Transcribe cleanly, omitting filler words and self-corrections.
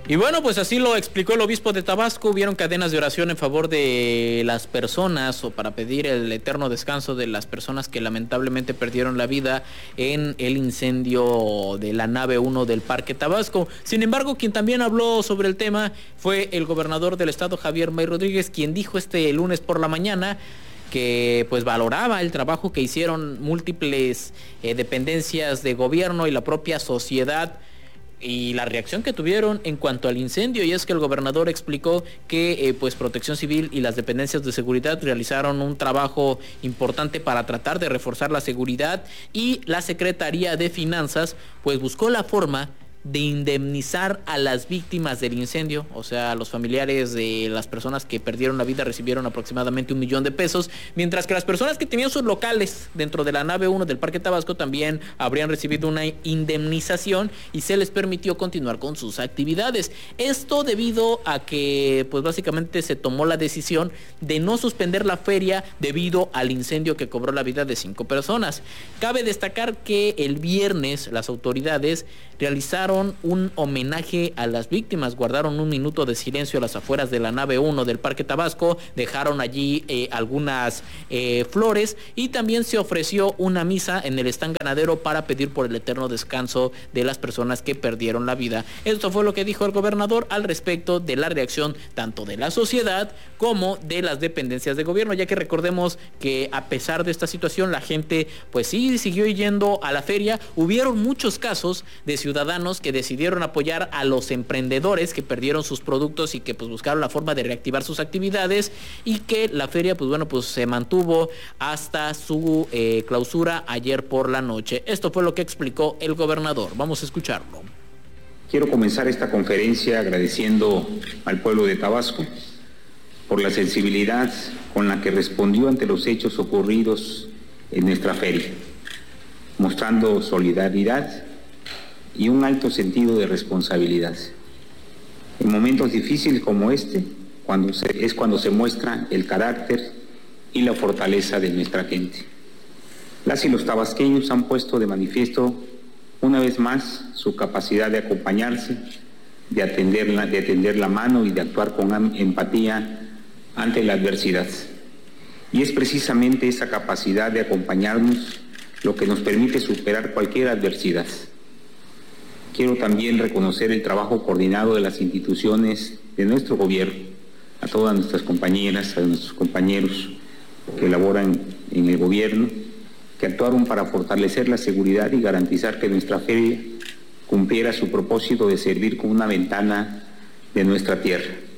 Y bueno, pues así lo explicó el obispo de Tabasco. Hubieron cadenas de oración en favor de las personas o para pedir el eterno descanso de las personas que lamentablemente perdieron la vida en el incendio de la nave 1 del Parque Tabasco. Sin embargo, quien también habló sobre el tema fue el gobernador del estado, Javier May Rodríguez, quien dijo este lunes por la mañana que pues valoraba el trabajo que hicieron múltiples dependencias de gobierno y la propia sociedad y la reacción que tuvieron en cuanto al incendio. Y es que el gobernador explicó que pues Protección Civil y las dependencias de seguridad realizaron un trabajo importante para tratar de reforzar la seguridad, y la Secretaría de Finanzas pues buscó la forma de indemnizar a las víctimas del incendio. O sea, los familiares de las personas que perdieron la vida recibieron aproximadamente 1 millón de pesos, mientras que las personas que tenían sus locales dentro de la nave 1 del Parque Tabasco también habrían recibido una indemnización y se les permitió continuar con sus actividades. Esto debido a que pues básicamente se tomó la decisión de no suspender la feria debido al incendio que cobró la vida de 5 personas. Cabe destacar que el viernes las autoridades realizaron un homenaje a las víctimas, guardaron 1 minuto de silencio a las afueras de la nave 1 del Parque Tabasco, dejaron allí algunas flores, y también se ofreció una misa en el stand ganadero para pedir por el eterno descanso de las personas que perdieron la vida. Esto fue lo que dijo el gobernador al respecto de la reacción tanto de la sociedad como de las dependencias de gobierno, ya que recordemos que a pesar de esta situación la gente pues sí siguió yendo a la feria. Hubieron muchos casos de ciudadanos que decidieron apoyar a los emprendedores que perdieron sus productos y que pues buscaron la forma de reactivar sus actividades, y que la feria pues bueno pues se mantuvo hasta su clausura ayer por la noche. Esto fue lo que explicó el gobernador. Vamos a escucharlo. Quiero comenzar esta conferencia agradeciendo al pueblo de Tabasco por la sensibilidad con la que respondió ante los hechos ocurridos en nuestra feria, mostrando solidaridad y un alto sentido de responsabilidad. En momentos difíciles como este, cuando se muestra el carácter y la fortaleza de nuestra gente. Las y los tabasqueños han puesto de manifiesto una vez más su capacidad de acompañarse, de tender la mano y de actuar con empatía ante la adversidad. Y es precisamente esa capacidad de acompañarnos lo que nos permite superar cualquier adversidad. Quiero también reconocer el trabajo coordinado de las instituciones de nuestro gobierno, a todas nuestras compañeras, a nuestros compañeros que laboran en el gobierno, que actuaron para fortalecer la seguridad y garantizar que nuestra feria cumpliera su propósito de servir como una ventana de nuestra tierra.